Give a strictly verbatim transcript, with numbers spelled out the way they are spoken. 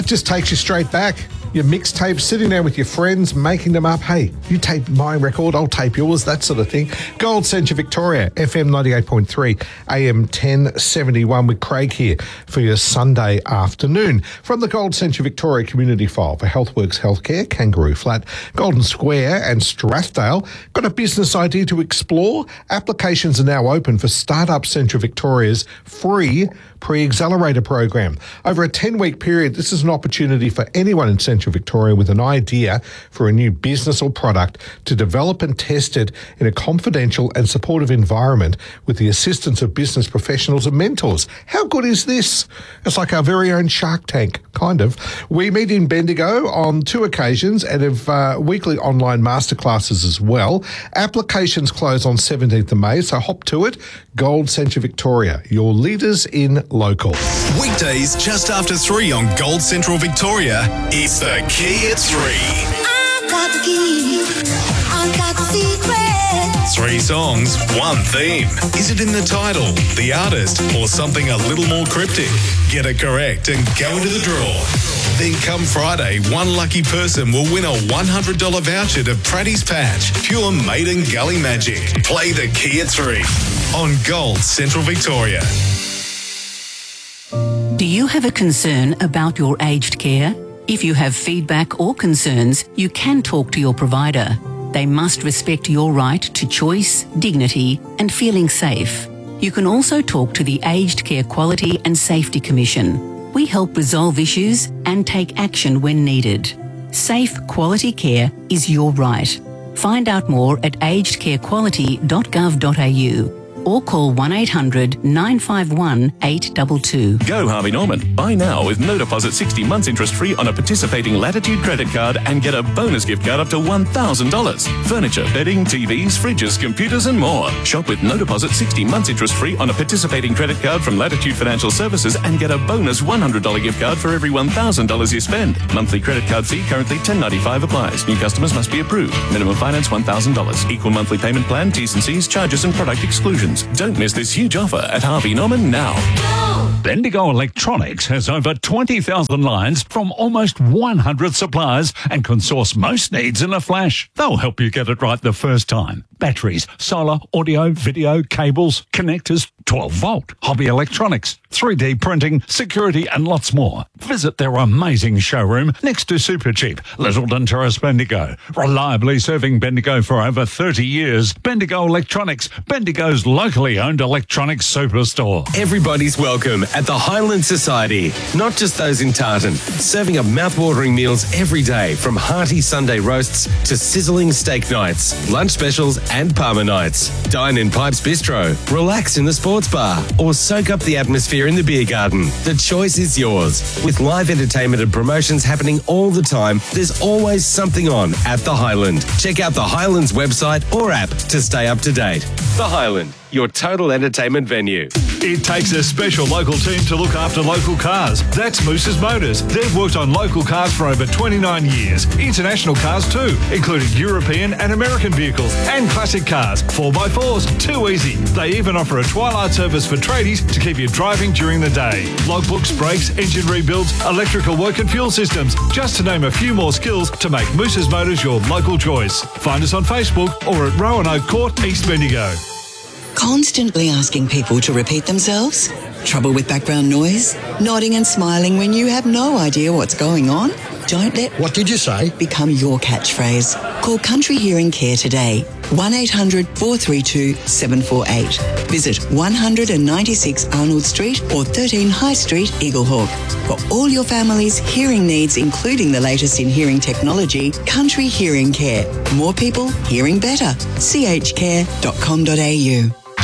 that just takes you straight back. Your mixtape, sitting there with your friends, making them up. Hey, you tape my record, I'll tape yours, that sort of thing. Gold Central Victoria, F M ninety-eight point three, A M ten seventy-one with Craig here for your Sunday afternoon. From the Gold Central Victoria Community File for HealthWorks Healthcare, Kangaroo Flat, Golden Square and Strathdale. Got a business idea to explore? Applications are now open for Startup Central Victoria's free pre-accelerator program. Over a ten-week period, this is an opportunity for anyone in Central Victoria with an idea for a new business or product to develop and test it in a confidential and supportive environment with the assistance of business professionals and mentors. How good is this? It's like our very own Shark Tank, kind of. We meet in Bendigo on two occasions and have uh, weekly online masterclasses as well. Applications close on seventeenth of May, so hop to it. Gold Central Victoria, your leaders in local. Weekdays just after three on Gold Central Victoria. It's the Key at Three. I got the key. I got the secret. Three songs, one theme. Is it in the title, the artist, or something a little more cryptic? Get it correct and go into the draw. Then come Friday, one lucky person will win a one hundred dollars voucher to Pratty's Patch, pure maiden gully magic. Play the Key at Three on Gold Central Victoria. Do you have a concern about your aged care? If you have feedback or concerns, you can talk to your provider. They must respect your right to choice, dignity, and feeling safe. You can also talk to the Aged Care Quality and Safety Commission. We help resolve issues and take action when needed. Safe, quality care is your right. Find out more at aged care quality dot gov dot a u or call one eight hundred nine five one eight two two. Go Harvey Norman. Buy now with no deposit sixty months interest free on a participating Latitude credit card and get a bonus gift card up to one thousand dollars. Furniture, bedding, T Vs, fridges, computers and more. Shop with no deposit sixty months interest free on a participating credit card from Latitude Financial Services and get a bonus one hundred dollars gift card for every one thousand dollars you spend. Monthly credit card fee currently ten ninety-five applies. New customers must be approved. Minimum finance one thousand dollars. Equal monthly payment plan, T's and C's, charges and product exclusions. Don't miss this huge offer at Harvey Norman now. Bendigo Electronics has over twenty thousand lines from almost one hundred suppliers and can source most needs in a flash. They'll help you get it right the first time. Batteries, solar, audio, video, cables, connectors, twelve volt, hobby electronics, three D printing, security and lots more. Visit their amazing showroom next to Supercheap, Littleton Terrace, Bendigo. Reliably serving Bendigo for over thirty years. Bendigo Electronics, Bendigo's locally owned electronics superstore. Everybody's welcome at the Highland Society. Not just those in Tartan. Serving up mouth-watering meals every day, from hearty Sunday roasts to sizzling steak nights, lunch specials and Palmer nights. Dine in Pipes Bistro, relax in the sports bar, or soak up the atmosphere in the beer garden. The choice is yours. With live entertainment and promotions happening all the time, there's always something on at the Highland. Check out the Highland's website or app to stay up to date. The Highland, your total entertainment venue. It takes a special local team to look after local cars. That's Moose's Motors. They've worked on local cars for over twenty-nine years. International cars too, including European and American vehicles and classic cars. four by fours, too easy. They even offer a twilight service for tradies to keep you driving during the day. Logbooks, brakes, engine rebuilds, electrical work and fuel systems, just to name a few more skills to make Moose's Motors your local choice. Find us on Facebook or at Roanoke Court, East Bendigo. Constantly asking people to repeat themselves? Trouble with background noise? Nodding and smiling when you have no idea what's going on? Don't let What did you say? become your catchphrase. Call Country Hearing Care today. one eight hundred four three two seven four eight. Visit one ninety-six Arnold Street or thirteen High Street, Eaglehawk. For all your family's hearing needs, including the latest in hearing technology, Country Hearing Care. More people hearing better. c h care dot com dot a u.